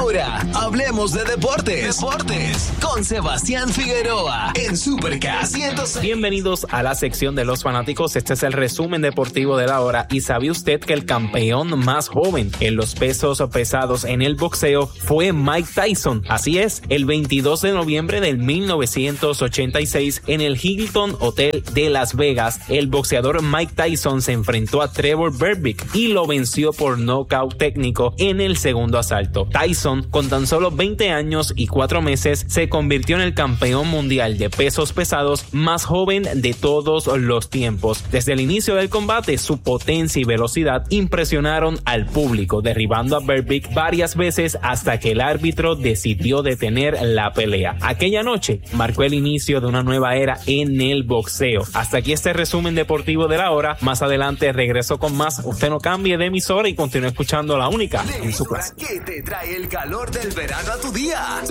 Ahora, hablemos de deportes. Con Sebastián Figueroa en Supercast 106. Bienvenidos a la sección de los fanáticos. Este es el resumen deportivo de la hora. ¿Y sabe usted que el campeón más joven en los pesos pesados en el boxeo fue Mike Tyson? Así es, el 22 de noviembre del 1986 en el Hilton Hotel de Las Vegas, el boxeador Mike Tyson se enfrentó a Trevor Berbick y lo venció por nocaut técnico en el segundo asalto. Tyson, con tan solo 20 años y 4 meses, se convirtió en el campeón mundial de pesos pesados más joven de todos los tiempos. Desde el inicio del combate, su potencia y velocidad impresionaron al público, derribando a Berbick varias veces hasta que el árbitro decidió detener la pelea. Aquella noche marcó el inicio de una nueva era en el boxeo. Hasta aquí este resumen deportivo de la hora. Más adelante regreso con más. Usted no cambie de emisora y continúe escuchando la única en su clase. ¿Qué te trae el calor del verano a tu día?